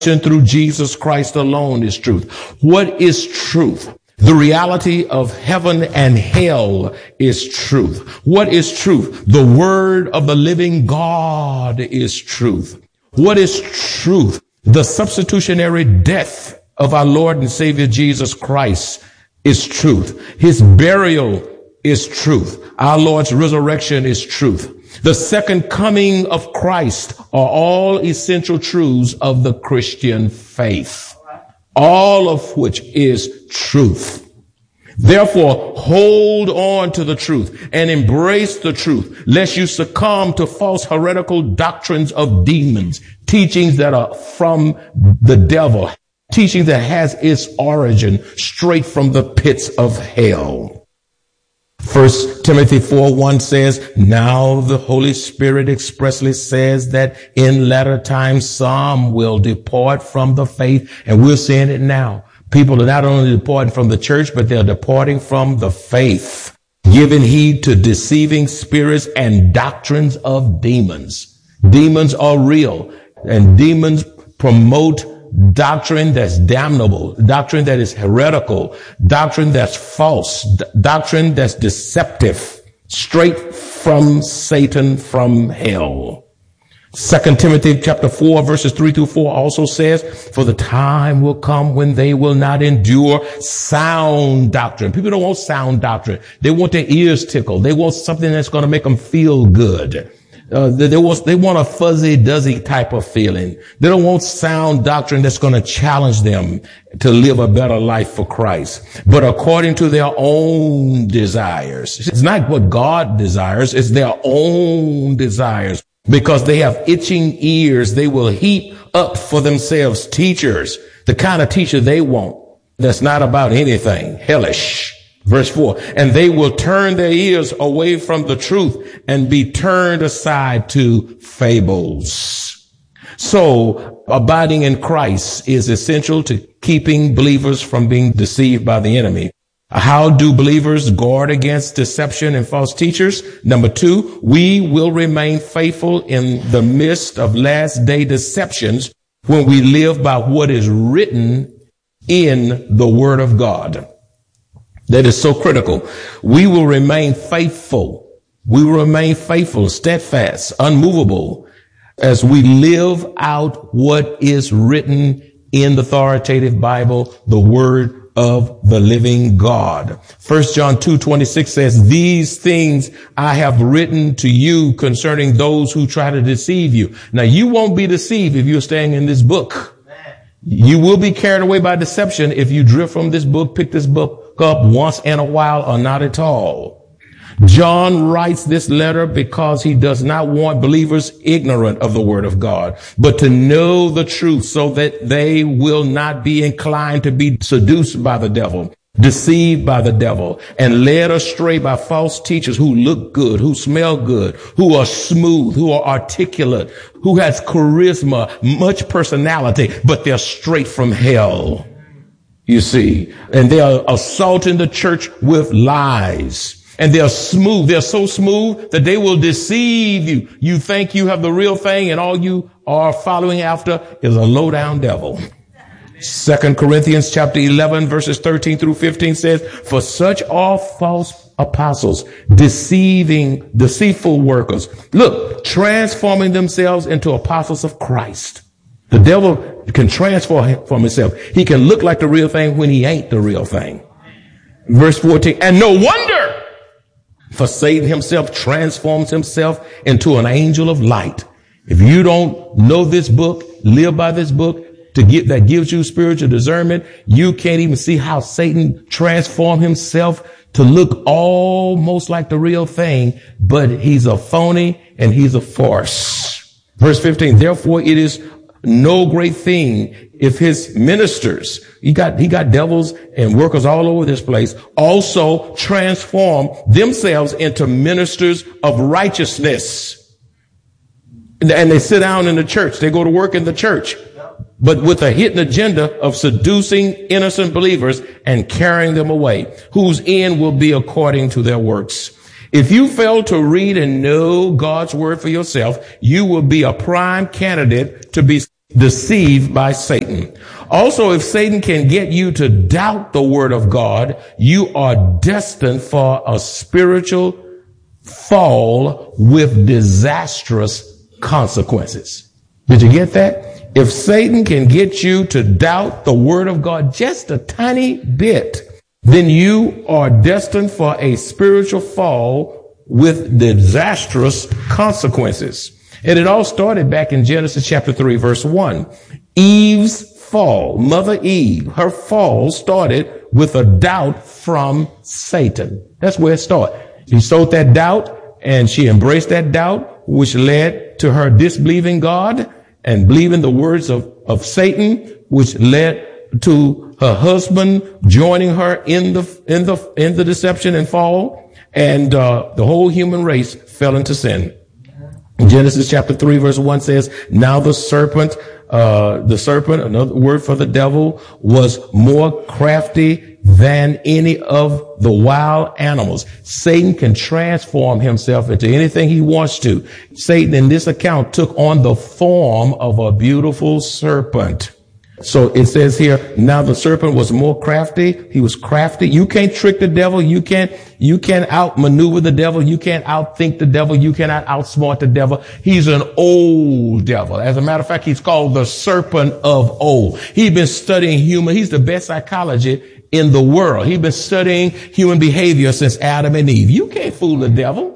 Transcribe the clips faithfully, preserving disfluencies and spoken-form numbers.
through Jesus Christ alone is truth. What is truth? The reality of heaven and hell is truth. What is truth? The word of the living God is truth. What is truth? The substitutionary death of our Lord and Savior Jesus Christ is truth. His burial is truth. Our Lord's resurrection is truth. The second coming of Christ are all essential truths of the Christian faith, all of which is truth. Therefore, hold on to the truth and embrace the truth, lest you succumb to false heretical doctrines of demons, teachings that are from the devil, teaching that has its origin straight from the pits of hell. First Timothy four one says, now the Holy Spirit expressly says that in latter times some will depart from the faith. And we're seeing it now. People are not only departing from the church, but they're departing from the faith, giving heed to deceiving spirits and doctrines of demons. Demons are real, and demons promote doctrine that's damnable, doctrine that is heretical, doctrine that's false, d- doctrine that's deceptive, straight from Satan, from hell. Second Timothy chapter four verses three through four also says, for the time will come when they will not endure sound doctrine. People don't want sound doctrine. They want their ears tickled. They want something that's going to make them feel good. Uh, they, they want, they want a fuzzy-duzzy type of feeling. They don't want sound doctrine that's going to challenge them to live a better life for Christ, but according to their own desires. It's not what God desires. It's their own desires. Because they have itching ears, they will heap up for themselves teachers, the kind of teacher they want. That's not about anything hellish. Verse four, and they will turn their ears away from the truth and be turned aside to fables. So abiding in Christ is essential to keeping believers from being deceived by the enemy. How do believers guard against deception and false teachers? Number two, we will remain faithful in the midst of last day deceptions when we live by what is written in the Word of God. That is so critical. We will remain faithful. We will remain faithful, steadfast, unmovable as we live out what is written in the authoritative Bible, the Word of the living God. First John two twenty-six says, these things I have written to you concerning those who try to deceive you. Now, you won't be deceived if you're staying in this book. You will be carried away by deception if you drift from this book, pick this book up once in a while or not at all. John writes this letter because he does not want believers ignorant of the Word of God, but to know the truth so that they will not be inclined to be seduced by the devil, deceived by the devil, and led astray by false teachers who look good, who smell good, who are smooth, who are articulate, who has charisma, much personality, but they're straight from hell. You see, and they are assaulting the church with lies. And they're smooth. They're so smooth that they will deceive you. You think you have the real thing, and all you are following after is a low down devil. Second Corinthians chapter eleven verses thirteen through fifteen says, for such are false apostles, deceiving, deceitful workers. Look, transforming themselves into apostles of Christ. The devil can transform himself. He can look like the real thing when he ain't the real thing. Verse fourteen, and no wonder, for Satan himself transforms himself into an angel of light. If you don't know this book, live by this book to get that gives you spiritual discernment, you can't even see how Satan transformed himself to look almost like the real thing, but he's a phony and he's a farce. Verse fifteen, therefore it is no great thing if his ministers, he got, he got devils and workers all over this place, also transform themselves into ministers of righteousness. And they sit down in the church. They go to work in the church, but with a hidden agenda of seducing innocent believers and carrying them away, whose end will be according to their works. If you fail to read and know God's word for yourself, you will be a prime candidate to be deceived by Satan. Also, if Satan can get you to doubt the word of God, you are destined for a spiritual fall with disastrous consequences. Did you get that? If Satan can get you to doubt the word of God just a tiny bit, then you are destined for a spiritual fall with disastrous consequences. And it all started back in Genesis chapter three, verse one. Eve's fall, Mother Eve, her fall started with a doubt from Satan. That's where it started. She sowed that doubt and she embraced that doubt, which led to her disbelieving God and believing the words of, of Satan, which led to her husband joining her in the, in the, in the deception and fall. And, uh, the whole human race fell into sin. Genesis chapter three, verse one says, now the serpent, uh, the serpent, another word for the devil, was more crafty than any of the wild animals. Satan can transform himself into anything he wants to. Satan in this account took on the form of a beautiful serpent. So it says here, now the serpent was more crafty. He was crafty. You can't trick the devil. You can't, you can't outmaneuver the devil. You can't outthink the devil. You cannot outsmart the devil. He's an old devil. As a matter of fact, he's called the serpent of old. He's been studying human. He's the best psychologist in the world. He's been studying human behavior since Adam and Eve. You can't fool the devil.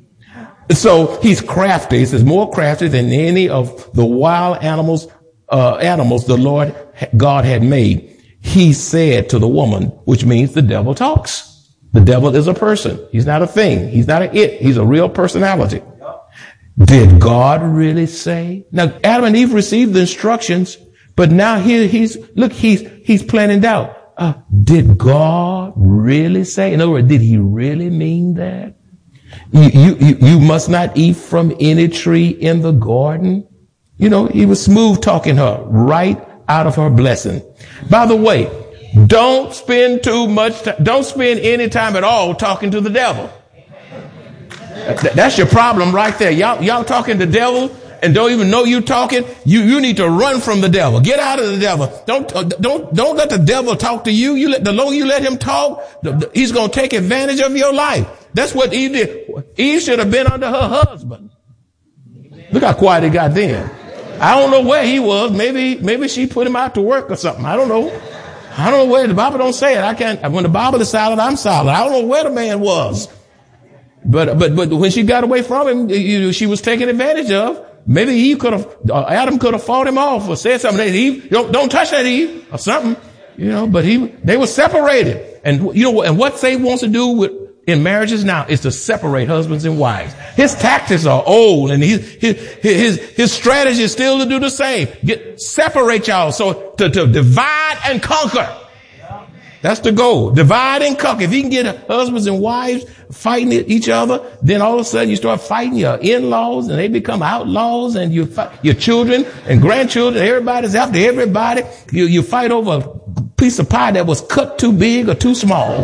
So he's crafty. He says more crafty than any of the wild animals Uh, animals the Lord God had made. He said to the woman, which means the devil talks. The devil is a person. He's not a thing. He's not an it. He's a real personality. Did God really say? Now, Adam and Eve received the instructions, but now here he's, look, he's, he's planning out. Uh, did God really say? In other words, did he really mean that? You, you, you must not eat from any tree in the garden. You know, he was smooth talking her right out of her blessing. By the way, don't spend too much time, don't spend any time at all talking to the devil. That's your problem right there. Y'all, y'all talking to the devil and don't even know you talking. You, you need to run from the devil. Get out of the devil. Don't, don't, don't let the devil talk to you. You let, the longer you let him talk, the, the, he's going to take advantage of your life. That's what Eve did. Eve should have been under her husband. Look how quiet it got then. I don't know where he was. Maybe, maybe she put him out to work or something. I don't know. I don't know where. The Bible don't say it. I can't. When the Bible is silent, I'm silent. I don't know where the man was. But, but, but when she got away from him, you, she was taken advantage of. Maybe Eve could have, uh, Adam could have fought him off or said something. Eve, don't, don't touch that, Eve, or something. You know, but he, they were separated. And you know, and what Satan wants to do with, in marriages now is to separate husbands and wives. His tactics are old and his, his, his, his strategy is still to do the same. Get, separate y'all. So to, to divide and conquer. That's the goal. Divide and conquer. If you can get husbands and wives fighting each other, then all of a sudden you start fighting your in-laws and they become outlaws, and you fight your children and grandchildren. Everybody's after everybody. You, you fight over a piece of pie that was cut too big or too small.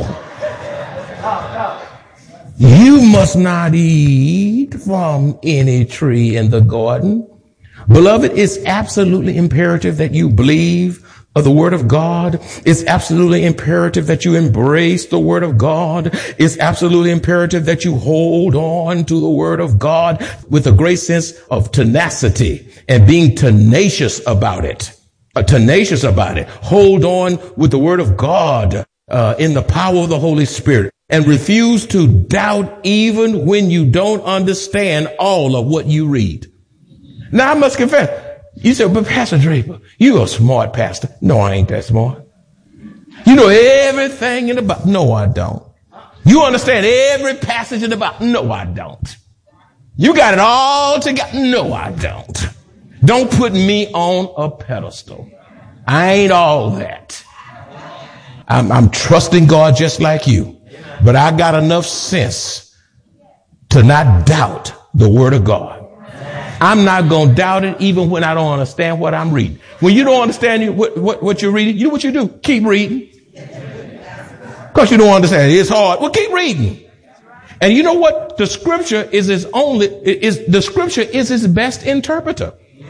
You must not eat from any tree in the garden. Beloved, it's absolutely imperative that you believe of the word of God. It's absolutely imperative that you embrace the word of God. It's absolutely imperative that you hold on to the word of God with a great sense of tenacity and being tenacious about it. Uh, tenacious about it. Hold on with the word of God uh, in the power of the Holy Spirit. And refuse to doubt even when you don't understand all of what you read. Now, I must confess, you said, but Pastor Draper, you're a smart pastor. No, I ain't that smart. You know everything in the Bible. No, I don't. You understand every passage in the Bible. No, I don't. You got it all together. No, I don't. Don't put me on a pedestal. I ain't all that. I'm, I'm trusting God just like you. But I got enough sense to not doubt the word of God. I'm not going to doubt it even when I don't understand what I'm reading. When you don't understand what, what, what you're reading, you know what you do? Keep reading. Because you don't understand. It's hard. Well, keep reading. And you know what? The scripture is its only, is, the scripture is its best interpreter.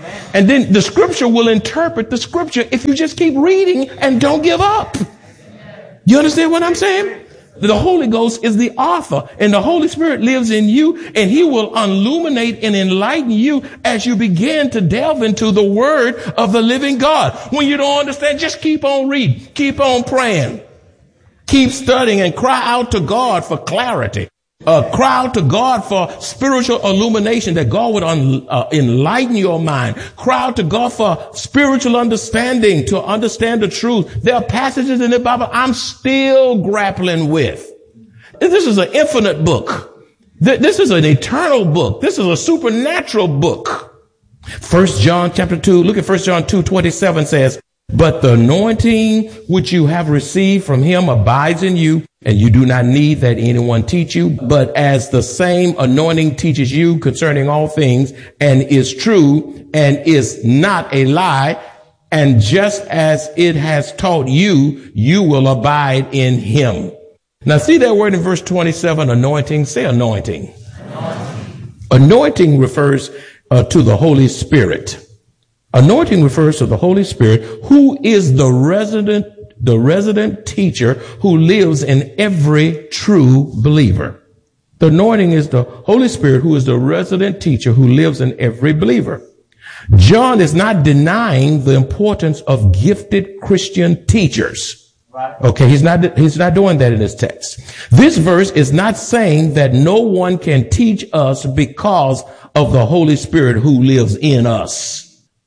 And then the scripture will interpret the scripture if you just keep reading and don't give up. You understand what I'm saying? The Holy Ghost is the author, and the Holy Spirit lives in you, and he will illuminate and enlighten you as you begin to delve into the word of the living God. When you don't understand, just keep on reading, keep on praying, keep studying, and cry out to God for clarity. Uh, cry out to God for spiritual illumination, that God would un, uh, enlighten your mind. Cry out to God for spiritual understanding, to understand the truth. There are passages in the Bible I'm still grappling with. This is an infinite book. This is an eternal book. This is a supernatural book. First John chapter two, look at First John two twenty-seven says, but the anointing which you have received from him abides in you, and you do not need that anyone teach you. But as the same anointing teaches you concerning all things, and is true, and is not a lie, and just as it has taught you, you will abide in him. Now see that word in verse twenty-seven, anointing. Say anointing. Anointing, anointing refers uh, to the Holy Spirit. Anointing refers to the Holy Spirit, who is the resident, the resident teacher who lives in every true believer. The anointing is the Holy Spirit, who is the resident teacher who lives in every believer. John is not denying the importance of gifted Christian teachers. Okay, he's not, he's not doing that in this text. This verse is not saying that no one can teach us because of the Holy Spirit who lives in us,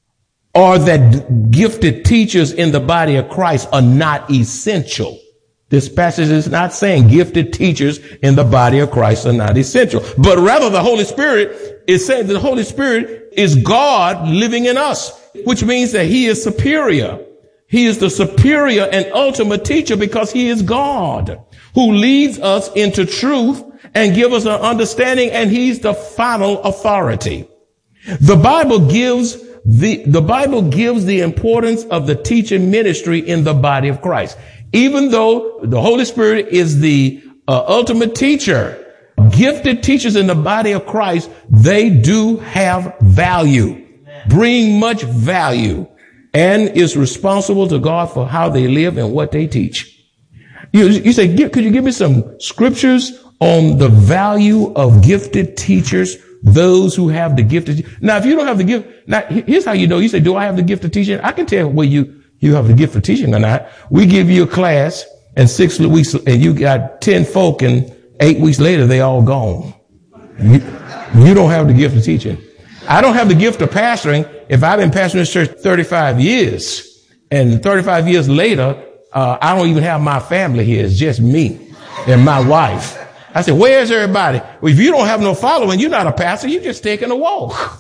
or that gifted teachers in the body of Christ are not essential. This passage is not saying gifted teachers in the body of Christ are not essential, but rather the Holy Spirit is saying that the Holy Spirit is God living in us, which means that he is superior. He is the superior and ultimate teacher because he is God who leads us into truth and give us an understanding, and he's the final authority. The Bible gives The, the Bible gives the importance of the teaching ministry in the body of Christ. Even though the Holy Spirit is the uh, ultimate teacher, gifted teachers in the body of Christ, they do have value, bring much value, and is responsible to God for how they live and what they teach. You, you say, could you give me some scriptures on the value of gifted teachers? Those who have the gift of, now, if you don't have the gift, now here's how you know. You say, do I have the gift of teaching? I can tell whether you, you have the gift of teaching or not. We give you a class and six weeks, and you got ten folk, and eight weeks later, they all gone. You, you don't have the gift of teaching. I don't have the gift of pastoring. If I've been pastoring this church thirty-five years, and thirty-five years later, uh, I don't even have my family here. It's just me and my wife. I said, where's everybody? Well, if you don't have no following, you're not a pastor. You're just taking a walk.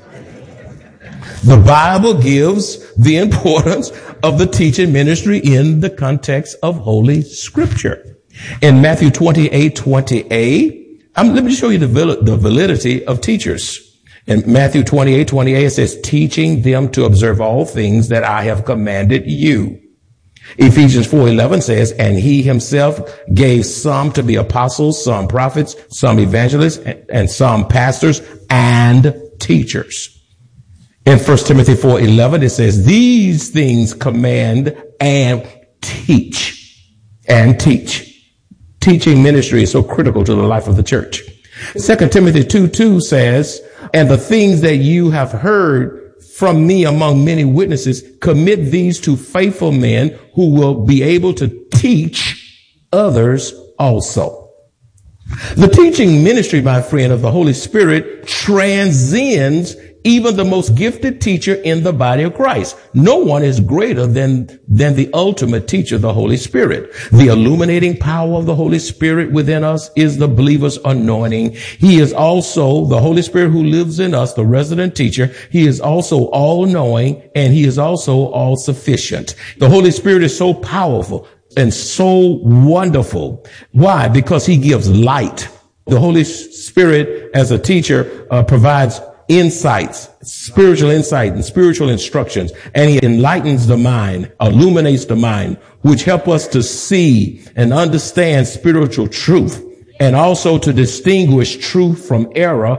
The Bible gives the importance of the teaching ministry in the context of Holy Scripture. In Matthew twenty-eight twenty-eight, um, let me show you the, val- the validity of teachers. In Matthew twenty-eight twenty-eight, it says, teaching them to observe all things that I have commanded you. Ephesians four eleven says, and he himself gave some to be apostles, some prophets, some evangelists, and some pastors and teachers. In First Timothy four eleven, it says, these things command and teach. And teach. Teaching ministry is so critical to the life of the church. Second Timothy two two says, and the things that you have heard from me among many witnesses, commit these to faithful men who will be able to teach others also. The teaching ministry, my friend, of the Holy Spirit transcends even the most gifted teacher in the body of Christ. No one is greater than, than the ultimate teacher, the Holy Spirit. The illuminating power of the Holy Spirit within us is the believer's anointing. He is also the Holy Spirit who lives in us, the resident teacher. He is also all-knowing, and he is also all-sufficient. The Holy Spirit is so powerful and so wonderful. Why? Because he gives light. The Holy Spirit, as a teacher, uh, provides insights, spiritual insight and spiritual instructions, and he enlightens the mind, illuminates the mind, which help us to see and understand spiritual truth, and also to distinguish truth from error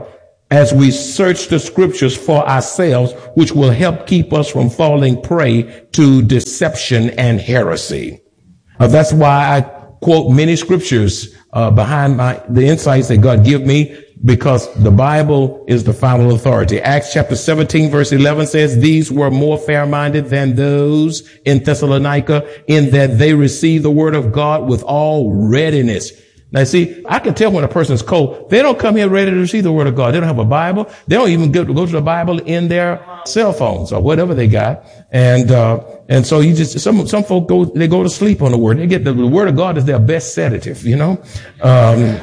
as we search the scriptures for ourselves, which will help keep us from falling prey to deception and heresy. Uh, that's why I quote many scriptures uh, behind my the insights that God give me, because the Bible is the final authority. Acts chapter seventeen, verse eleven says, these were more fair-minded than those in Thessalonica, in that they received the word of God with all readiness. Now, see, I can tell when a person's cold. They don't come here ready to receive the word of God. They don't have a Bible. They don't even go to, go to the Bible in their cell phones or whatever they got. And, uh, and so you just, some, some folk go, they go to sleep on the word. They get the, the word of God is their best sedative, you know? Um,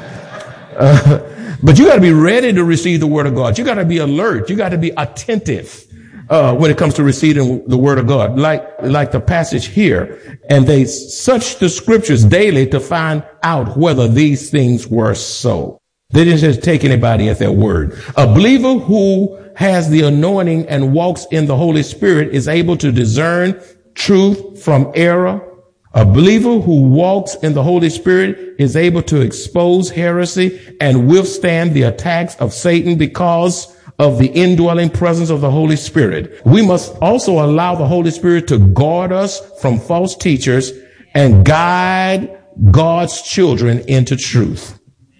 uh, but you got to be ready to receive the word of God. You got to be alert. You got to be attentive. Uh, when it comes to receiving the word of God, like, like the passage here. And they searched the scriptures daily to find out whether these things were so. They didn't just take anybody at their word. A believer who has the anointing and walks in the Holy Spirit is able to discern truth from error. A believer who walks in the Holy Spirit is able to expose heresy and withstand the attacks of Satan because of the indwelling presence of the Holy Spirit. We must also allow the Holy Spirit to guard us from false teachers and guide God's children into truth.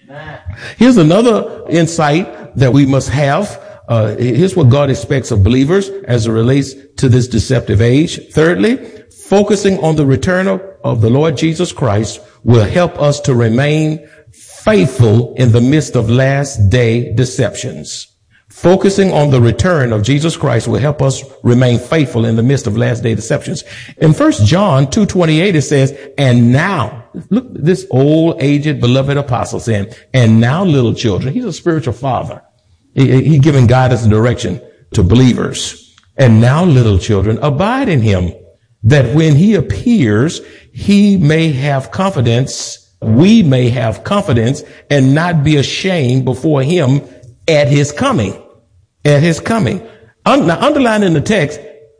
Here's another insight that we must have. Uh, here's what God expects of believers as it relates to this deceptive age. Thirdly, focusing on the return of, of the Lord Jesus Christ will help us to remain faithful in the midst of last day deceptions. Focusing on the return of Jesus Christ will help us remain faithful in the midst of last day deceptions. In First John two twenty-eight, it says, and now, look, this old, aged, beloved apostle saying, and now, little children, he's a spiritual father. He, he giving guidance and direction to believers. And now, little children, abide in him, that when he appears, he may have confidence, we may have confidence and not be ashamed before him at his coming. At his coming. Un- now, underline in the text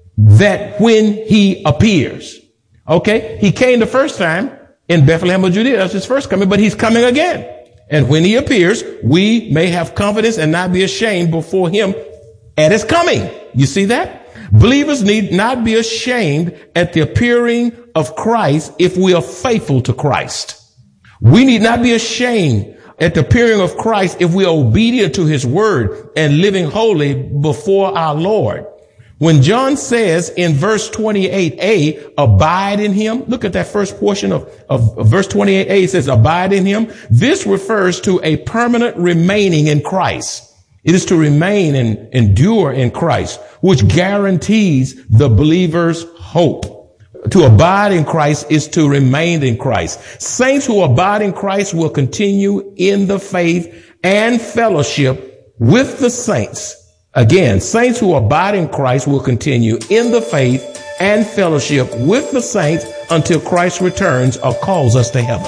that when he appears. Okay? He came the first time in Bethlehem of Judea. That's his first coming, but he's coming again. And when he appears, we may have confidence and not be ashamed before him at his coming. You see that? Believers need not be ashamed at the appearing of Christ if we are faithful to Christ. We need not be ashamed at the appearing of Christ if we are obedient to his word and living holy before our Lord. When John says in verse twenty-eight a, abide in him, look at that first portion of, of, of verse twenty-eight a, it says abide in him. This refers to a permanent remaining in Christ. It is to remain and endure in Christ, which guarantees the believer's hope. To abide in Christ is to remain in Christ. Saints who abide in Christ will continue in the faith and fellowship with the saints. Again, saints who abide in Christ will continue in the faith and fellowship with the saints until Christ returns or calls us to heaven.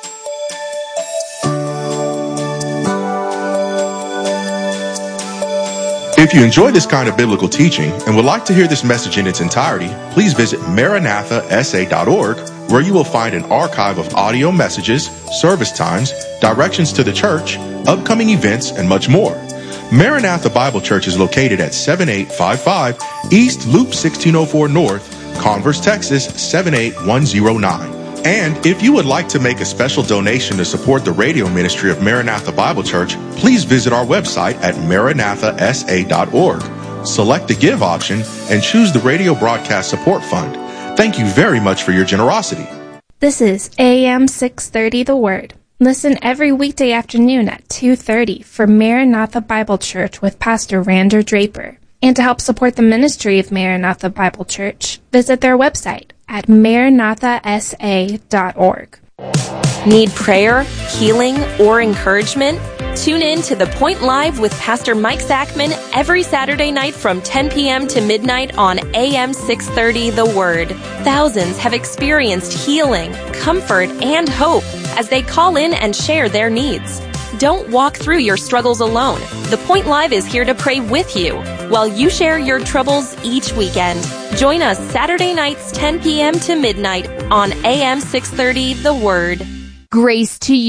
If you enjoy this kind of biblical teaching and would like to hear this message in its entirety, please visit maranatha s a dot org, where you will find an archive of audio messages, service times, directions to the church, upcoming events, and much more. Maranatha Bible Church is located at seventy-eight fifty-five East Loop sixteen oh four North, Converse, Texas seven eight one oh nine. And if you would like to make a special donation to support the radio ministry of Maranatha Bible Church, please visit our website at maranatha s a dot org. Select the Give option and choose the Radio Broadcast Support Fund. Thank you very much for your generosity. This is A M six thirty The Word. Listen every weekday afternoon at two thirty for Maranatha Bible Church with Pastor Rander Draper. And to help support the ministry of Maranatha Bible Church, visit their website at maranatha s a dot org. Need prayer, healing, or encouragement? Tune in to The Point Live with Pastor Mike Zachman every Saturday night from ten p.m. to midnight on A M six thirty The Word. Thousands have experienced healing, comfort, and hope as they call in and share their needs. Don't walk through your struggles alone. The Point Live is here to pray with you while you share your troubles each weekend. Join us Saturday nights ten p.m. to midnight on A M six thirty The Word. Grace to you.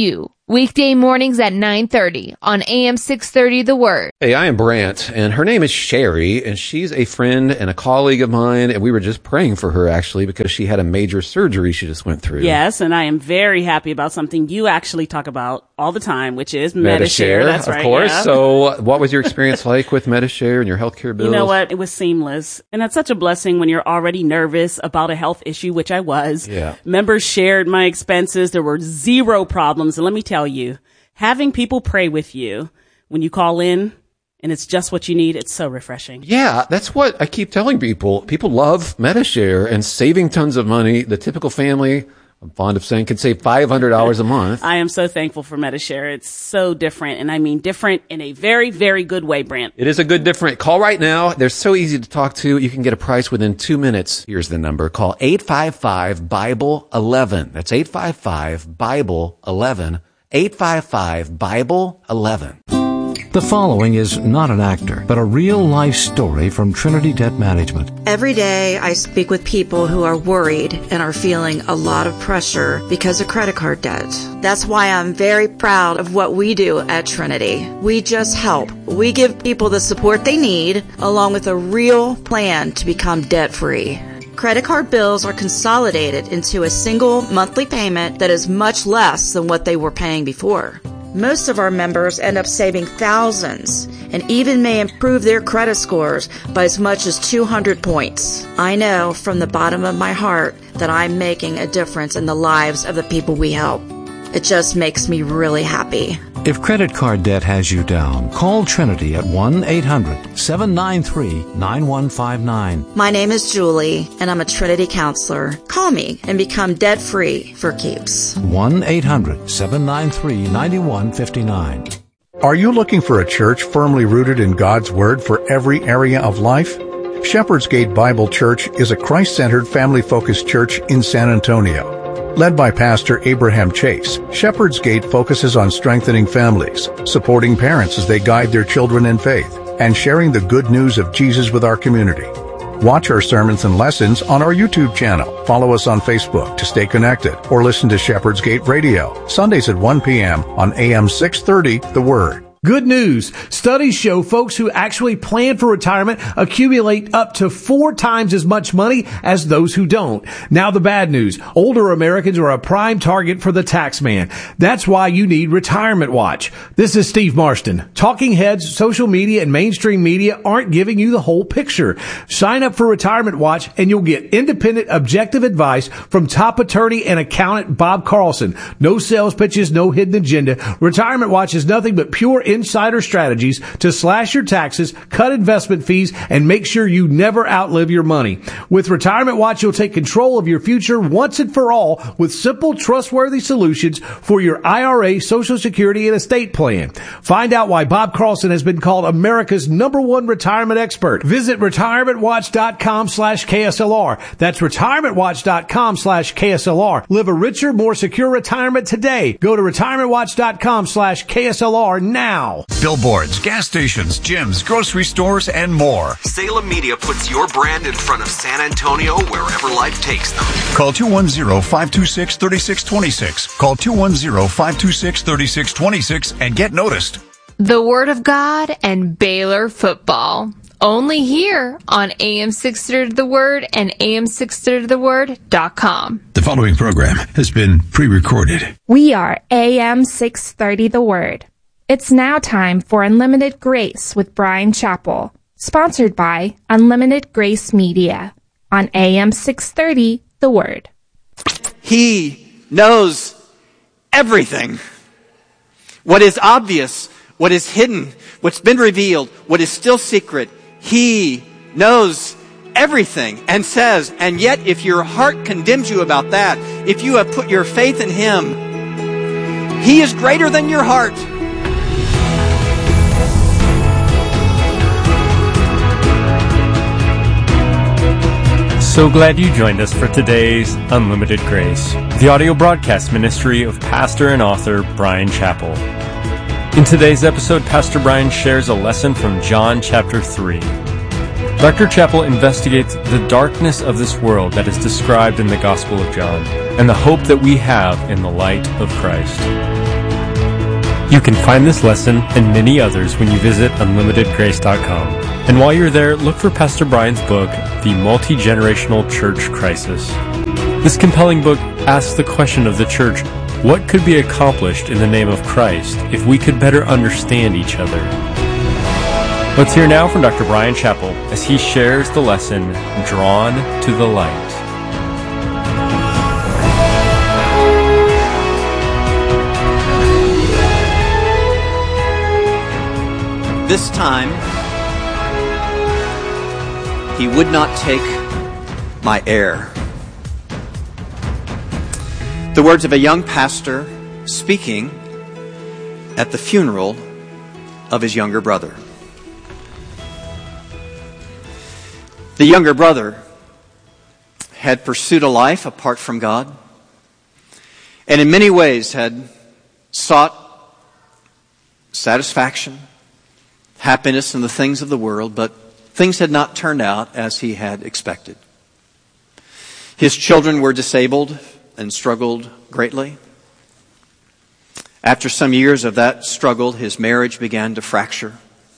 Weekday mornings at nine thirty on A M six thirty The Word. Hey, I am Brant, and her name is Sherry, and she's a friend and a colleague of mine, and we were just praying for her, actually, because she had a major surgery she just went through. Yes, and I am very happy about something you actually talk about all the time, which is Metashare. Metashare. That's right, of course. Yeah. So what was your experience like with Metashare and your healthcare bills? You know what? It was seamless. And that's such a blessing when you're already nervous about a health issue, which I was. Yeah. Members shared my expenses. There were zero problems. And let me tell you, having people pray with you when you call in and it's just what you need, it's so refreshing. Yeah, that's what I keep telling people. People love Metashare and saving tons of money. The typical family, I'm fond of saying, can save five hundred dollars a month. I am so thankful for Metashare. It's so different, and I mean different in a very, very good way, Brant. It is a good different. Call right now. They're so easy to talk to. You can get a price within two minutes. Here's the number. Call eight five five, Bible eleven. That's eight five five, Bible eleven. eight five five, Bible eleven. The following is not an actor, but a real-life story from Trinity Debt Management. Every day I speak with people who are worried and are feeling a lot of pressure because of credit card debt. That's why I'm very proud of what we do at Trinity. We just help. We give people the support they need, along with a real plan to become debt-free. Credit card bills are consolidated into a single monthly payment that is much less than what they were paying before. Most of our members end up saving thousands and even may improve their credit scores by as much as two hundred points. I know from the bottom of my heart that I'm making a difference in the lives of the people we help. It just makes me really happy. If credit card debt has you down, call Trinity at one eight hundred, seven nine three, nine one five nine. My name is Julie, and I'm a Trinity counselor. Call me and become debt-free for keeps. one eight hundred, seven nine three, nine one five nine. Are you looking for a church firmly rooted in God's Word for every area of life? Shepherd's Gate Bible Church is a Christ-centered, family-focused church in San Antonio. Led by Pastor Abraham Chase, Shepherd's Gate focuses on strengthening families, supporting parents as they guide their children in faith, and sharing the good news of Jesus with our community. Watch our sermons and lessons on our YouTube channel. Follow us on Facebook to stay connected, or listen to Shepherd's Gate Radio, Sundays at one p.m. on A M six thirty, The Word. Good news. Studies show folks who actually plan for retirement accumulate up to four times as much money as those who don't. Now the bad news. Older Americans are a prime target for the tax man. That's why you need Retirement Watch. This is Steve Marston. Talking heads, social media, and mainstream media aren't giving you the whole picture. Sign up for Retirement Watch and you'll get independent, objective advice from top attorney and accountant Bob Carlson. No sales pitches, no hidden agenda. Retirement Watch is nothing but pure insider strategies to slash your taxes, cut investment fees, and make sure you never outlive your money. With Retirement Watch, you'll take control of your future once and for all with simple, trustworthy solutions for your I R A, Social Security, and estate plan. Find out why Bob Carlson has been called America's number one retirement expert. Visit retirementwatch.com slash KSLR. That's retirementwatch.com slash KSLR. Live a richer, more secure retirement today. Go to retirementwatch.com slash KSLR now. Billboards, gas stations, gyms, grocery stores, and more. Salem Media puts your brand in front of San Antonio wherever life takes them. Call two one zero, five two six, three six two six. Call two one zero, five two six, three six two six and get noticed. The Word of God and Baylor football. Only here on A M six thirty The Word and A M six thirty the word dot com. The following program has been pre-recorded. We are A M six thirty The Word. It's now time for Unlimited Grace with Brian Chappell, sponsored by Unlimited Grace Media on A M six thirty The Word. He knows everything. What is obvious, what is hidden, what's been revealed, what is still secret. He knows everything and says, and yet if your heart condemns you about that, if you have put your faith in Him, He is greater than your heart. So glad you joined us for today's Unlimited Grace, the audio broadcast ministry of pastor and author Brian Chappell. In today's episode, Pastor Brian shares a lesson from John chapter three. Doctor Chappell investigates the darkness of this world that is described in the Gospel of John and the hope that we have in the light of Christ. You can find this lesson and many others when you visit unlimited grace dot com. And while you're there, look for Pastor Brian's book, The Multi-Generational Church Crisis. This compelling book asks the question of the church, what could be accomplished in the name of Christ if we could better understand each other? Let's hear now from Doctor Bryan Chapell as he shares the lesson, Drawn to the Light. This time, he would not take my air. The words of a young pastor speaking at the funeral of his younger brother. The younger brother had pursued a life apart from God, and in many ways had sought satisfaction, happiness in the things of the world, but things had not turned out as he had expected. His children were disabled and struggled greatly. After some years of that struggle, his marriage began to fracture.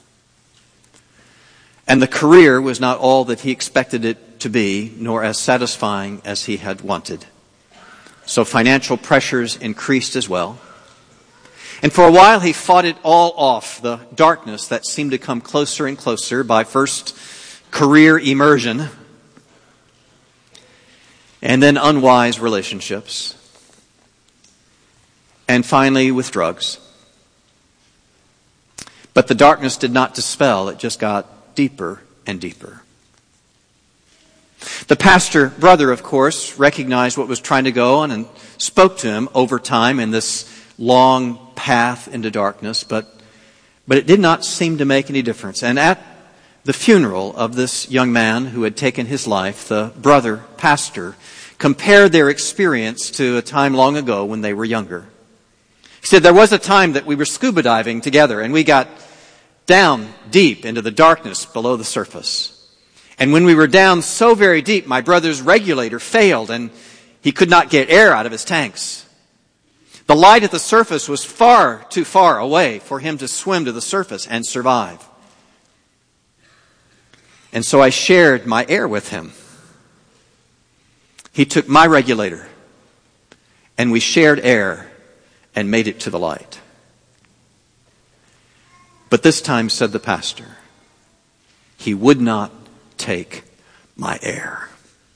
And the career was not all that he expected it to be, nor as satisfying as he had wanted. So financial pressures increased as well. And for a while he fought it all off, the darkness that seemed to come closer and closer by first career immersion and then unwise relationships and finally with drugs. But the darkness did not dispel, it just got deeper and deeper. The pastor brother, of course, recognized what was trying to go on and spoke to him over time in this long path into darkness, but but it did not seem to make any difference. And at the funeral of this young man who had taken his life, the brother pastor compared their experience to a time long ago when they were younger. He said, there was a time that we were scuba diving together and we got down deep into the darkness below the surface. And when we were down so very deep, my brother's regulator failed and he could not get air out of his tanks. The light at the surface was far too far away for him to swim to the surface and survive. And so I shared my air with him. He took my regulator and we shared air and made it to the light. But this time, said the pastor, he would not take my air.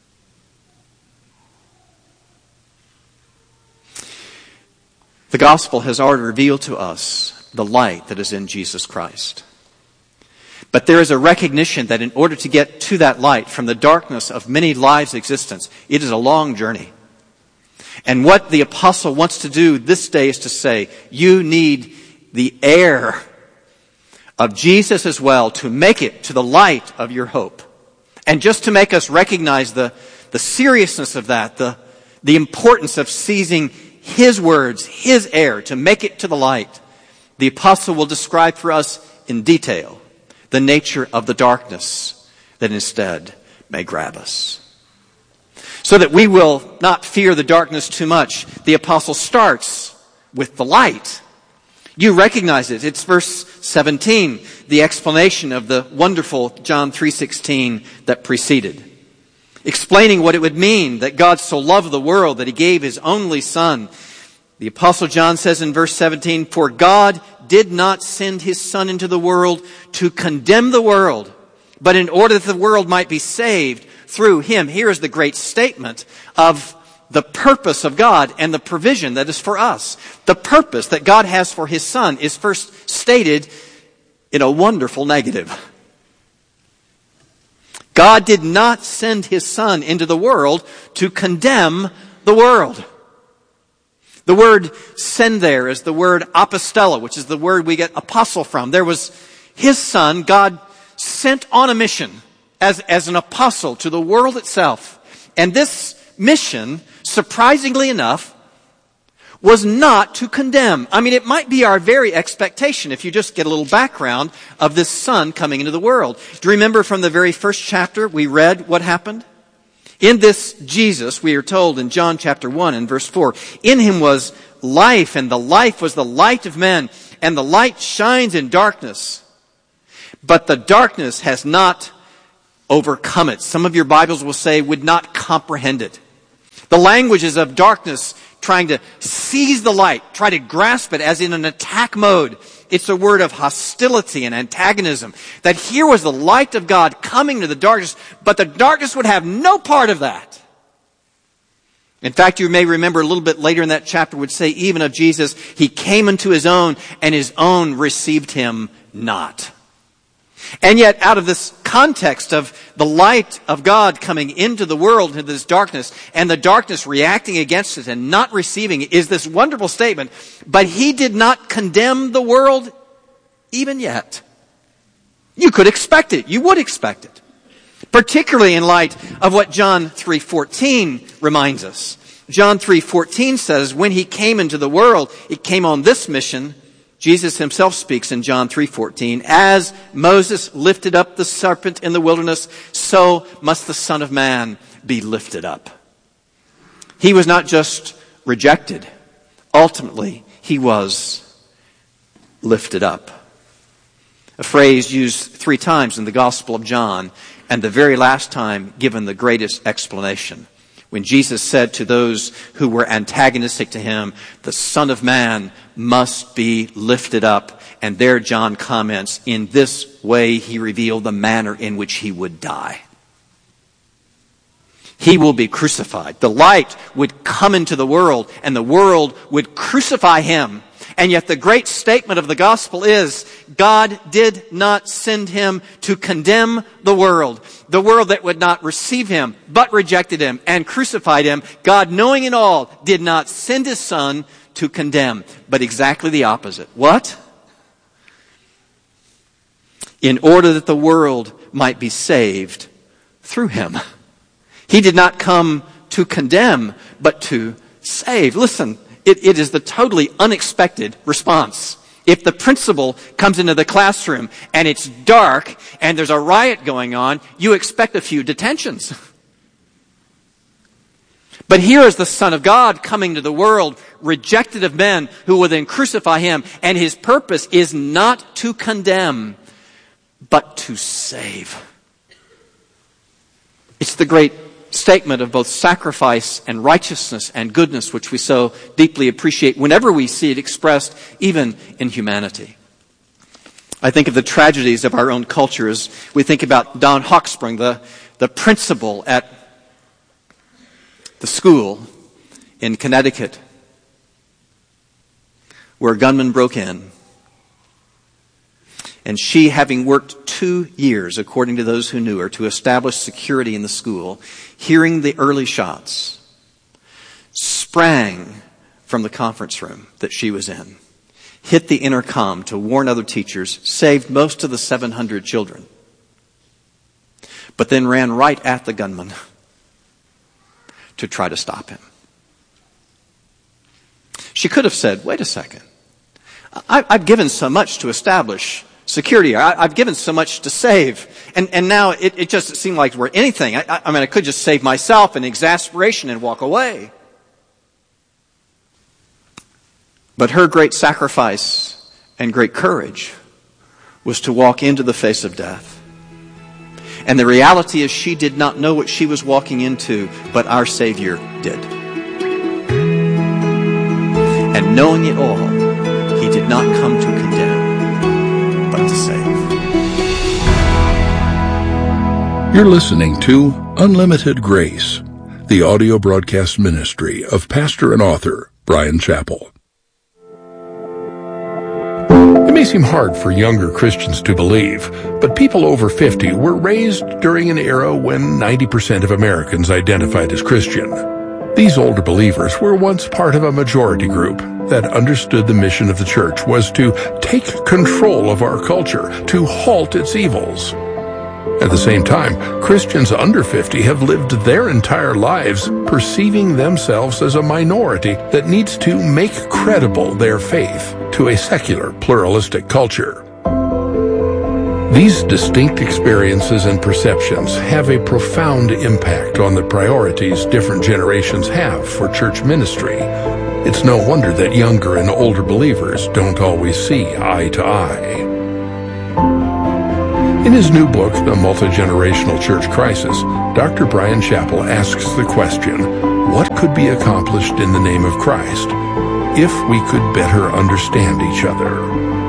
The gospel has already revealed to us the light that is in Jesus Christ. But there is a recognition that in order to get to that light from the darkness of many lives' existence, it is a long journey. And what the apostle wants to do this day is to say, you need the air of Jesus as well to make it to the light of your hope. And just to make us recognize the, the seriousness of that, the, the importance of seizing His words, His air, to make it to the light, the apostle will describe for us in detail the nature of the darkness that instead may grab us. So that we will not fear the darkness too much, the apostle starts with the light. You recognize it. It's verse seventeen, the explanation of the wonderful John three sixteen that preceded. Explaining what it would mean that God so loved the world that He gave His only Son. The Apostle John says in verse seventeen, for God did not send His Son into the world to condemn the world, but in order that the world might be saved through Him. Here is the great statement of the purpose of God and the provision that is for us. The purpose that God has for His Son is first stated in a wonderful negative. God did not send His Son into the world to condemn the world. The word send there is the word apostello, which is the word we get apostle from. There was His Son, God sent on a mission as, as an apostle to the world itself. And this mission, surprisingly enough, was not to condemn. I mean, it might be our very expectation if you just get a little background of this Son coming into the world. Do you remember from the very first chapter we read what happened? In this Jesus, we are told in John chapter one and verse four, in Him was life, and the life was the light of men, and the light shines in darkness, but the darkness has not overcome it. Some of your Bibles will say, would not comprehend it. The language is of darkness trying to seize the light, try to grasp it as in an attack mode. It's a word of hostility and antagonism. That here was the light of God coming to the darkness, but the darkness would have no part of that. In fact, you may remember a little bit later in that chapter would say even of Jesus, he came unto his own, and his own received him not. And yet, out of this context of the light of God coming into the world, into this darkness, and the darkness reacting against it and not receiving it, is this wonderful statement, but he did not condemn the world even yet. You could expect it. You would expect it. Particularly in light of what John three fourteen reminds us. John three fourteen says, when he came into the world, it came on this mission. Jesus himself speaks in John three fourteen, as Moses lifted up the serpent in the wilderness, so must the Son of Man be lifted up. He was not just rejected. Ultimately, he was lifted up. A phrase used three times in the Gospel of John, and the very last time given the greatest explanation. When Jesus said to those who were antagonistic to him, the Son of Man must be lifted up. And there John comments, in this way he revealed the manner in which he would die. He will be crucified. The light would come into the world, and the world would crucify him. And yet the great statement of the gospel is, God did not send him to condemn the world. The world that would not receive him, but rejected him and crucified him. God, knowing it all, did not send his Son to condemn, but exactly the opposite. What? In order that the world might be saved through him. He did not come to condemn, but to save. Listen, it, it is the totally unexpected response. If the principal comes into the classroom and it's dark and there's a riot going on, you expect a few detentions. But here is the Son of God coming to the world, rejected of men who will then crucify him, and his purpose is not to condemn, but to save. It's the great statement of both sacrifice and righteousness and goodness, which we so deeply appreciate whenever we see it expressed, even in humanity. I think of the tragedies of our own culture as we think about Don Hawkspring, the, the principal at the school in Connecticut, where a gunman broke in. And she, having worked two years, according to those who knew her, to establish security in the school, hearing the early shots, sprang from the conference room that she was in, hit the intercom to warn other teachers, saved most of the seven hundred children, but then ran right at the gunman to try to stop him. She could have said, wait a second, I, I've given so much to establish security. I, I've given so much to save. And, and now it, it just seemed like we're anything. I, I mean, I could just save myself in exasperation and walk away. But her great sacrifice and great courage was to walk into the face of death. And the reality is she did not know what she was walking into, but our Savior did. And knowing it all, he did not come to condemn, but to save. You're listening to Unlimited Grace, the audio broadcast ministry of pastor and author Bryan Chapell. It may seem hard for younger Christians to believe, but people over fifty were raised during an era when ninety percent of Americans identified as Christian. These older believers were once part of a majority group that understood the mission of the church was to take control of our culture, to halt its evils. At the same time, Christians under fifty have lived their entire lives perceiving themselves as a minority that needs to make credible their faith to a secular, pluralistic culture. These distinct experiences and perceptions have a profound impact on the priorities different generations have for church ministry, It's no wonder that younger and older believers don't always see eye to eye. In his new book, The Multi-Generational Church Crisis, Doctor Bryan Chapell asks the question, what could be accomplished in the name of Christ if we could better understand each other?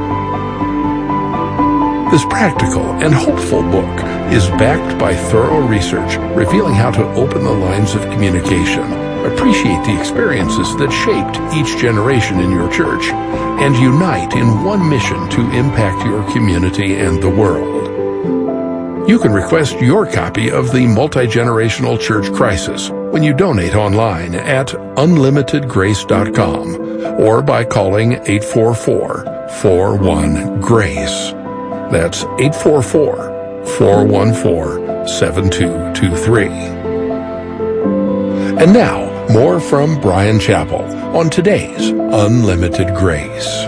This practical and hopeful book is backed by thorough research revealing how to open the lines of communication, appreciate the experiences that shaped each generation in your church, and unite in one mission to impact your community and the world. You can request your copy of The Multi-Generational Church Crisis when you donate online at unlimited grace dot com or by calling eight four four, four one, GRACE. That's eight four four, four one four, seven two two three. And now, more from Bryan Chapell on today's Unlimited Grace.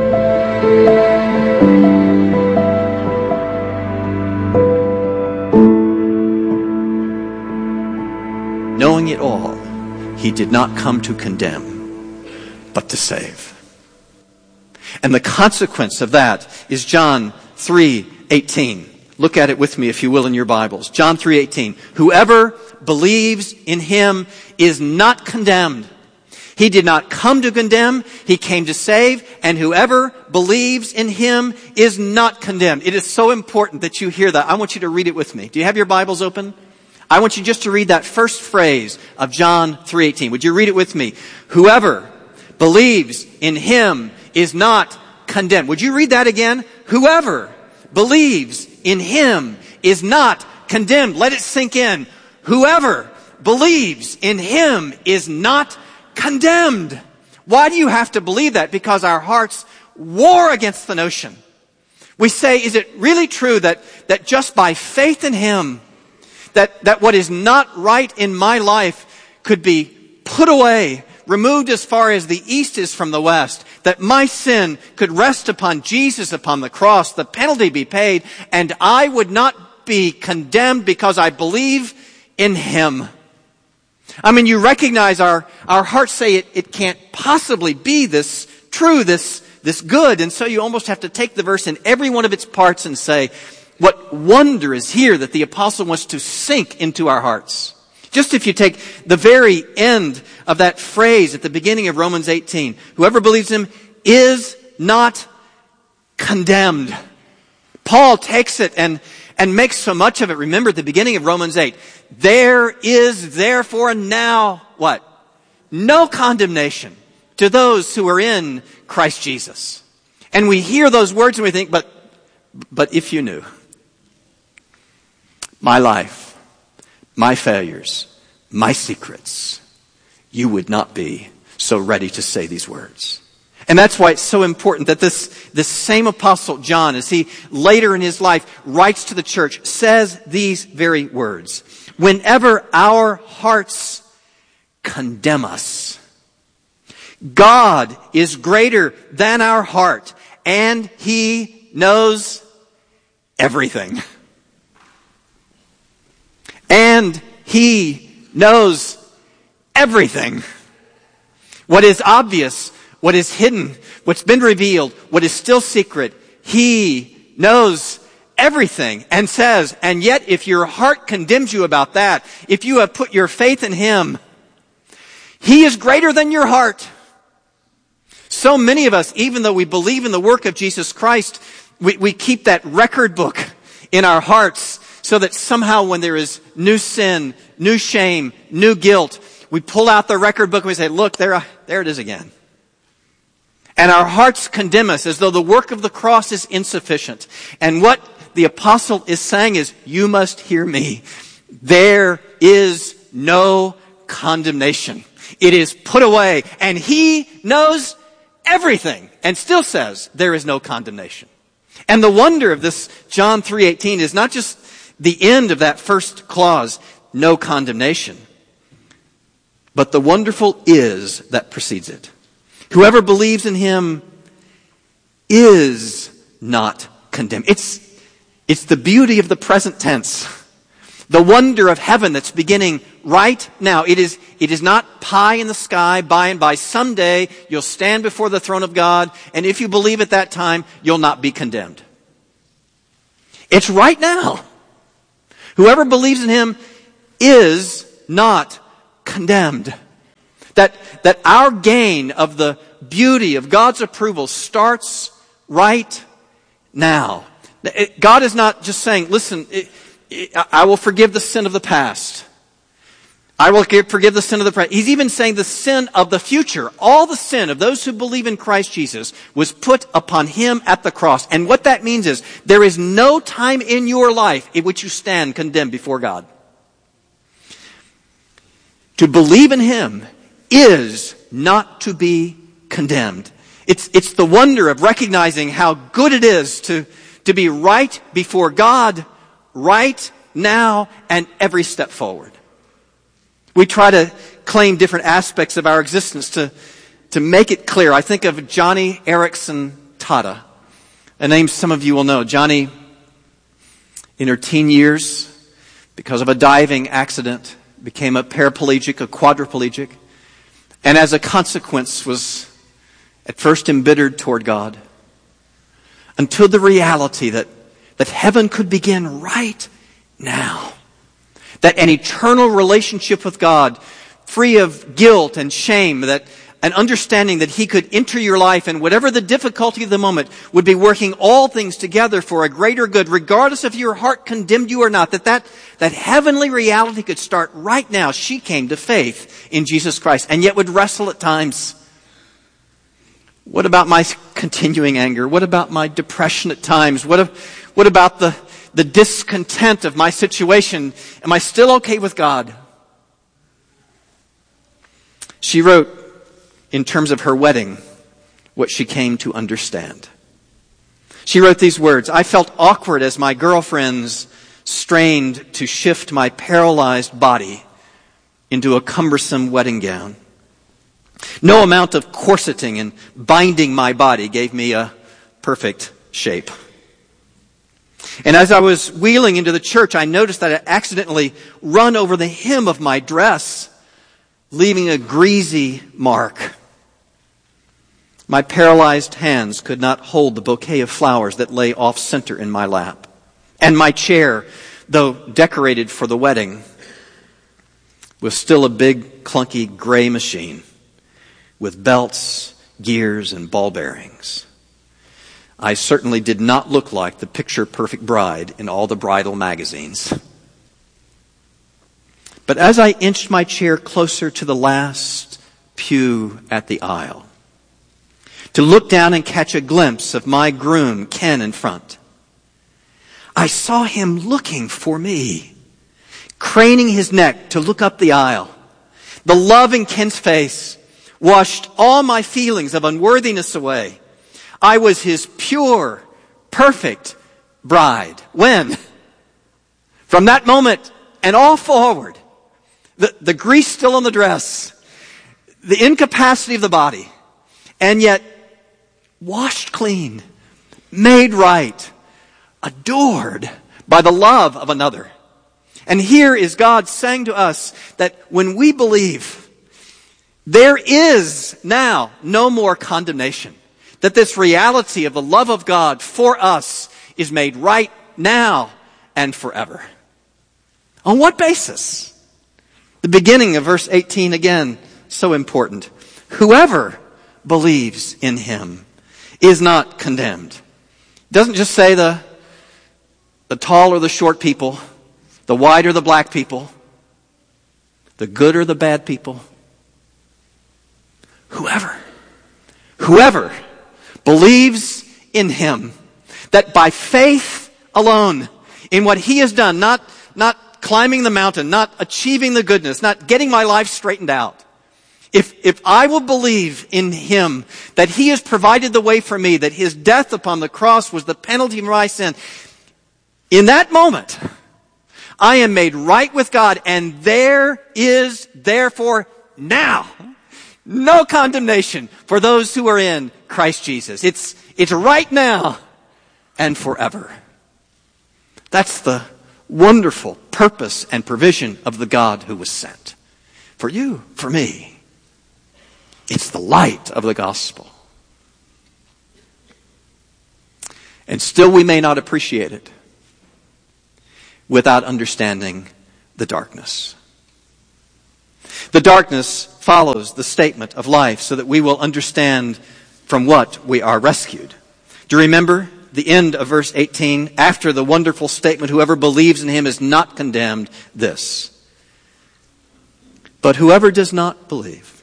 Knowing it all, he did not come to condemn, but to save. And the consequence of that is John three eighteen. Look at it with me, if you will, in your Bibles. John three eighteen. Whoever believes in him is not condemned. He did not come to condemn, he came to save, and whoever believes in him is not condemned. It is so important that you hear that. I want you to read it with me. Do you have your Bibles open? I want you just to read that first phrase of John three eighteen. Would you read it with me? Whoever believes in him is not condemned. Would you read that again? Whoever believes in him is not condemned. Let it sink in. Whoever believes in him is not condemned. Why do you have to believe that? Because our hearts war against the notion. We say, is it really true that, that just by faith in him, that, that what is not right in my life could be put away, removed as far as the east is from the west, that my sin could rest upon Jesus upon the cross, the penalty be paid, and I would not be condemned because I believe in him. I mean, you recognize our, our hearts say it, it can't possibly be this true, this, this good, and so you almost have to take the verse in every one of its parts and say, what wonder is here that the apostle wants to sink into our hearts. Just if you take the very end of that phrase at the beginning of Romans eighteen, whoever believes him is not condemned. Paul takes it and, and makes so much of it. Remember at the beginning of Romans eight, there is therefore now, what? No condemnation to those who are in Christ Jesus. And we hear those words and we think, but, but if you knew my life, my failures, my secrets, you would not be so ready to say these words. And that's why it's so important that this, this same apostle John, as he later in his life writes to the church, says these very words. Whenever our hearts condemn us, God is greater than our heart, and he knows everything. And he knows everything. What is obvious, what is hidden, what's been revealed, what is still secret, he knows everything and says, and yet if your heart condemns you about that, if you have put your faith in him, he is greater than your heart. So many of us, even though we believe in the work of Jesus Christ, we, we keep that record book in our hearts so that somehow when there is new sin, new shame, new guilt, we pull out the record book and we say, look, there, there it is again. And our hearts condemn us as though the work of the cross is insufficient. And what the apostle is saying is, you must hear me. There is no condemnation. It is put away. And he knows everything and still says there is no condemnation. And the wonder of this John three eighteen is not just the end of that first clause, no condemnation, but the wonderful is that precedes it. Whoever believes in him is not condemned. It's, it's the beauty of the present tense. The wonder of heaven that's beginning right now. It is, it is not pie in the sky, by and by. Someday you'll stand before the throne of God, and if you believe at that time, you'll not be condemned. It's right now. Whoever believes in him is not condemned. That, that our gain of the beauty of God's approval starts right now. It, God is not just saying, listen, it, it, I will forgive the sin of the past. I will forgive the sin of the present. He's even saying the sin of the future. All the sin of those who believe in Christ Jesus was put upon him at the cross. And what that means is there is no time in your life in which you stand condemned before God. To believe in him is not to be condemned. It's, it's the wonder of recognizing how good it is to, to be right before God, right now, and every step forward. We try to claim different aspects of our existence to, to make it clear. I think of Johnny Erickson Tata, a name some of you will know. Johnny, in her teen years, because of a diving accident, became a paraplegic, a quadriplegic, and as a consequence was at first embittered toward God, until the reality that, that heaven could begin right now. That an eternal relationship with God, free of guilt and shame, that an understanding that he could enter your life and whatever the difficulty of the moment would be working all things together for a greater good, regardless if your heart condemned you or not, that that, that heavenly reality could start right now. She came to faith in Jesus Christ and yet would wrestle at times. What about my continuing anger? What about my depression at times? What, if, what about the The discontent of my situation? Am I still okay with God? She wrote, in terms of her wedding, what she came to understand. She wrote these words: I felt awkward as my girlfriends strained to shift my paralyzed body into a cumbersome wedding gown. No amount of corseting and binding my body gave me a perfect shape. And as I was wheeling into the church, I noticed that I accidentally run over the hem of my dress, leaving a greasy mark. My paralyzed hands could not hold the bouquet of flowers that lay off center in my lap. And my chair, though decorated for the wedding, was still a big, clunky gray machine with belts, gears, and ball bearings. I certainly did not look like the picture-perfect bride in all the bridal magazines. But as I inched my chair closer to the last pew at the aisle, to look down and catch a glimpse of my groom, Ken, in front, I saw him looking for me, craning his neck to look up the aisle. The love in Ken's face washed all my feelings of unworthiness away. I was his pure, perfect bride. When? From that moment and all forward, the, the grease still on the dress, the incapacity of the body, and yet washed clean, made right, adored by the love of another. And here is God saying to us that when we believe, there is now no more condemnation. That this reality of the love of God for us is made right now and forever. On what basis? The beginning of verse eighteen again, so important. Whoever believes in him is not condemned. It doesn't just say the, the tall or the short people, the white or the black people, the good or the bad people. Whoever. Whoever believes in him, that by faith alone, in what he has done, not, not climbing the mountain, not achieving the goodness, not getting my life straightened out. If, if I will believe in him, that he has provided the way for me, that his death upon the cross was the penalty for my sin, in that moment, I am made right with God, and there is therefore now no condemnation for those who are in Christ Jesus. It's, it's right now and forever. That's the wonderful purpose and provision of the God who was sent. For you, for me, it's the light of the gospel. And still we may not appreciate it without understanding the darkness. The darkness follows the statement of life so that we will understand from what we are rescued. Do you remember the end of verse eighteen? After the wonderful statement, whoever believes in him is not condemned, this. But whoever does not believe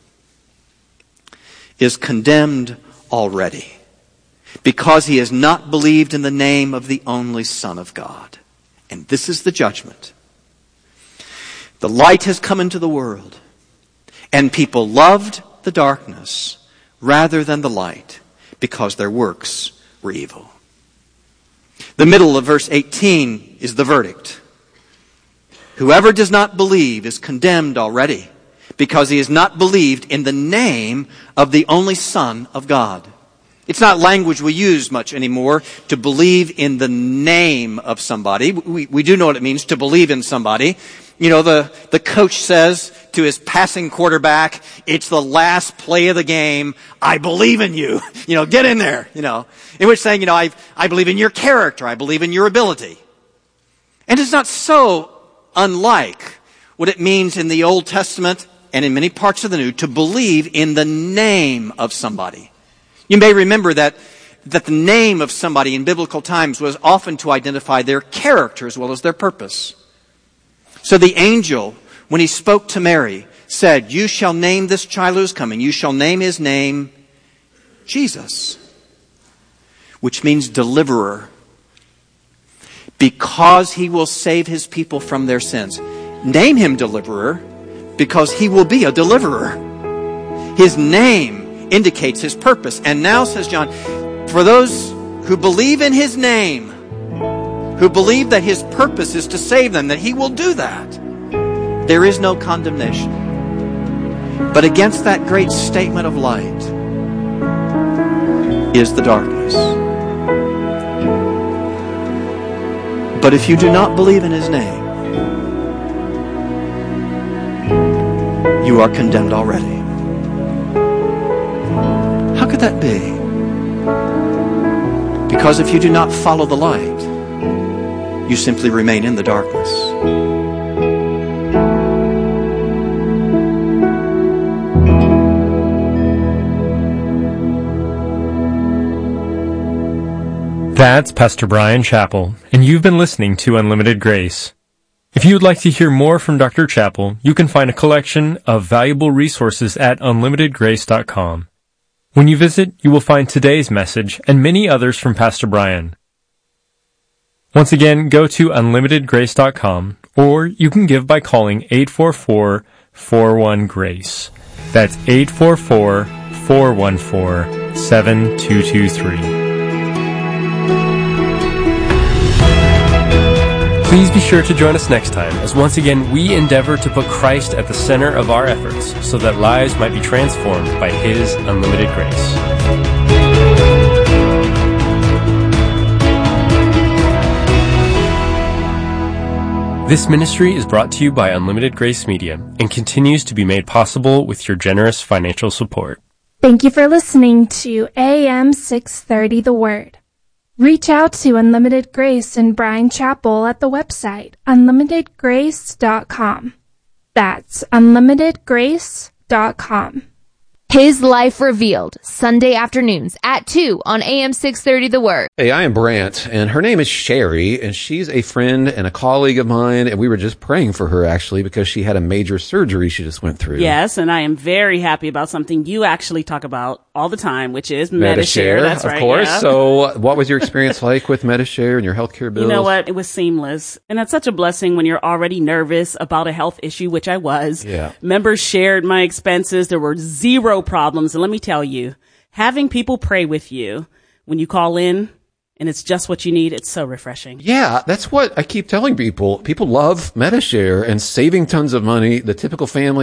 is condemned already, because he has not believed in the name of the only Son of God. And this is the judgment. The light has come into the world, and people loved the darkness rather than the light, because their works were evil. The middle of verse eighteen is the verdict. Whoever does not believe is condemned already, because he has not believed in the name of the only Son of God. It's not language we use much anymore, to believe in the name of somebody. We, we do know what it means to believe in somebody. You know, the, the coach says to his passing quarterback, it's the last play of the game. I believe in you. You know, get in there. You know, in which saying, you know, I, I believe in your character. I believe in your ability. And it's not so unlike what it means in the Old Testament and in many parts of the New to believe in the name of somebody. You may remember that, that the name of somebody in biblical times was often to identify their character as well as their purpose. So the angel, when he spoke to Mary, said, you shall name this child who is coming, you shall name his name Jesus, which means deliverer, because he will save his people from their sins. Name him deliverer, because he will be a deliverer. His name indicates his purpose. And now, says John, for those who believe in his name, who believe that his purpose is to save them, that he will do that, there is no condemnation. But against that great statement of light is the darkness. But if you do not believe in his name, you are condemned already. How could that be? Because if you do not follow the light, you simply remain in the darkness. That's Pastor Bryan Chapell, and you've been listening to Unlimited Grace. If you would like to hear more from Doctor Chapell, you can find a collection of valuable resources at unlimited grace dot com. When you visit, you will find today's message and many others from Pastor Bryan. Once again, go to unlimited grace dot com, or you can give by calling eight four four, four one, GRACE. That's eight four four, four one four, seven two two three. Please be sure to join us next time, as once again we endeavor to put Christ at the center of our efforts so that lives might be transformed by His unlimited grace. This ministry is brought to you by Unlimited Grace Media and continues to be made possible with your generous financial support. Thank you for listening to A M six thirty The Word. Reach out to Unlimited Grace and Bryan Chapell at the website unlimited grace dot com. That's unlimited grace dot com. His Life Revealed, Sunday afternoons at two on A M six thirty The Word. Hey, I am Brant, and her name is Sherry, and she's a friend and a colleague of mine, and we were just praying for her, actually, because she had a major surgery she just went through. Yes, and I am very happy about something you actually talk about all the time, which is Medi-Share. Medi-Share, That's of right, course. yeah. So what was your experience like with Medi-Share and your healthcare bills? You know what? It was seamless. And that's such a blessing when you're already nervous about a health issue, which I was. Yeah. Members shared my expenses. There were zero problems. And let me tell you, having people pray with you when you call in and it's just what you need, it's so refreshing. Yeah, that's what I keep telling people. People love Medi-Share and saving tons of money. The typical family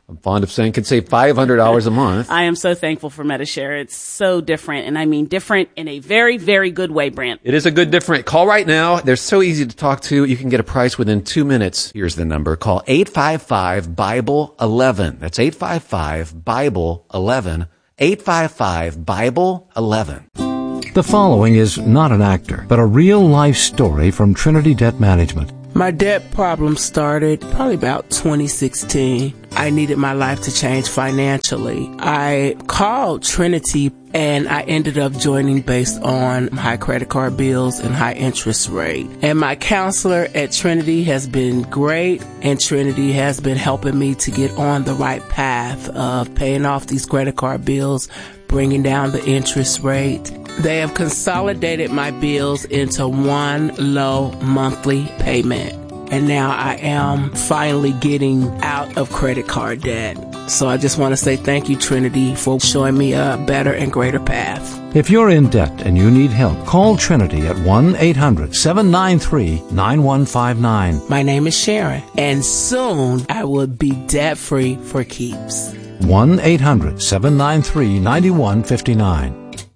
I'm fond of saying can save five hundred dollars a month. I am so thankful for Medi-Share. It's so different, and I mean different in a very, very good way, Brant. It is a good different. Call right now. They're so easy to talk to. You can get a price within two minutes. Here's the number. Call eight five five, Bible eleven. That's eight five five, Bible eleven. eight five five, Bible eleven. The following is not an actor, but a real-life story from Trinity Debt Management. My debt problem started probably about twenty sixteen. I needed my life to change financially. I called Trinity and I ended up joining based on high credit card bills and high interest rate. And my counselor at Trinity has been great, and Trinity has been helping me to get on the right path of paying off these credit card bills, bringing down the interest rate. They have consolidated my bills into one low monthly payment. And now I am finally getting out of credit card debt. So I just want to say thank you, Trinity, for showing me a better and greater path. If you're in debt and you need help, call Trinity at one eight hundred, seven nine three, nine one five nine. My name is Sharon, and soon I will be debt-free for keeps. one eight hundred, seven nine three, nine one five nine.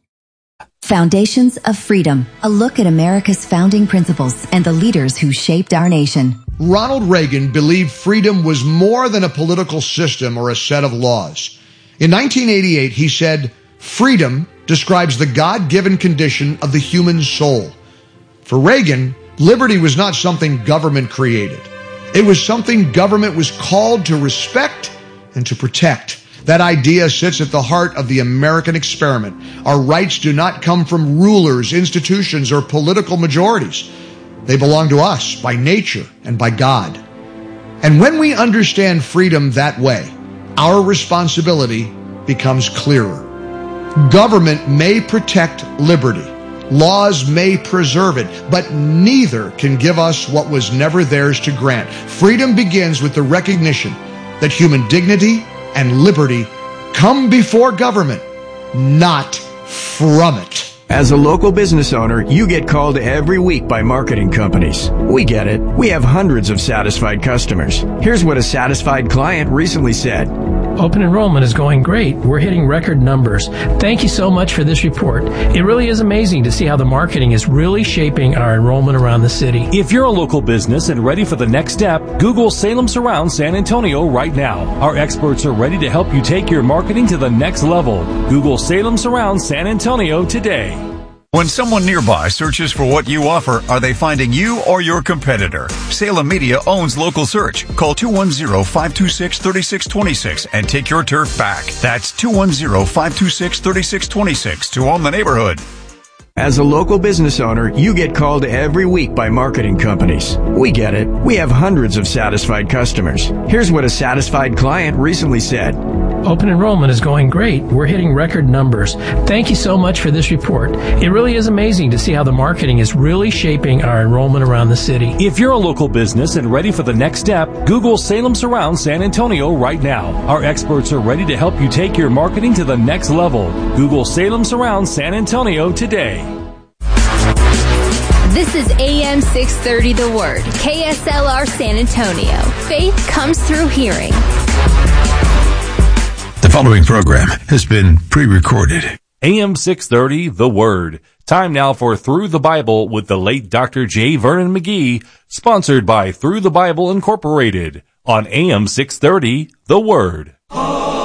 Foundations of Freedom, a look at America's founding principles and the leaders who shaped our nation. Ronald Reagan believed freedom was more than a political system or a set of laws. In nineteen eighty-eight, he said, "Freedom describes the God-given condition of the human soul." For Reagan, liberty was not something government created. It was something government was called to respect and to protect. That idea sits at the heart of the American experiment. Our rights do not come from rulers, institutions, or political majorities. They belong to us by nature and by God. And when we understand freedom that way, our responsibility becomes clearer. Government may protect liberty. Laws may preserve it, but neither can give us what was never theirs to grant. Freedom begins with the recognition that human dignity and liberty come before government, not from it. As a local business owner, you get called every week by marketing companies. We get it. We have hundreds of satisfied customers. Here's what a satisfied client recently said. Open enrollment is going great. We're hitting record numbers. Thank you so much for this report. It really is amazing to see how the marketing is really shaping our enrollment around the city. If you're a local business and ready for the next step, Google Salem Surround San Antonio right now. Our experts are ready to help you take your marketing to the next level. Google Salem Surround San Antonio today. When someone nearby searches for what you offer, are they finding you or your competitor? Salem Media owns Local Search. Call two one zero, five two six, three six two six and take your turf back. That's two one zero, five two six, three six two six to own the neighborhood. As a local business owner, you get called every week by marketing companies. We get it. We have hundreds of satisfied customers. Here's what a satisfied client recently said. Open enrollment is going great. We're hitting record numbers. Thank you so much for this report. It really is amazing to see how the marketing is really shaping our enrollment around the city. If you're a local business and ready for the next step, Google Salem Surround San Antonio right now. Our experts are ready to help you take your marketing to the next level. Google Salem Surround San Antonio today. This is A M six thirty The Word, K S L R San Antonio. Faith comes through hearing. The following program has been pre-recorded. A M six thirty, The Word. Time now for Through the Bible with the late Doctor J. Vernon McGee, sponsored by Through the Bible Incorporated on A M six thirty, The Word.